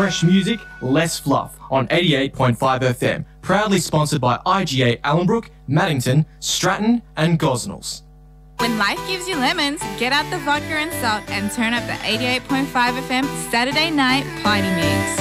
fresh music, less fluff on 88.5 FM. Proudly sponsored by IGA Allenbrook, Maddington, Stratton and Gosnells. When life gives you lemons, get out the vodka and salt and turn up the 88.5 FM Saturday night party mix.